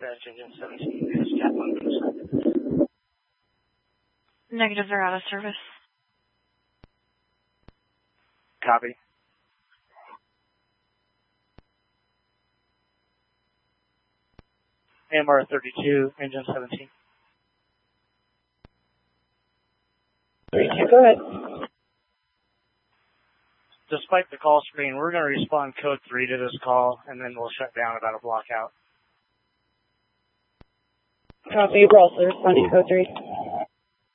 dispatch, engine 17 is Cat 1. Negatives are out of service. Copy. AMR 32, engine 17. 32, go ahead. Despite the call screen, we're going to respond code 3 to this call, and then we'll shut down about a block out. Copy, we're also responding code 3.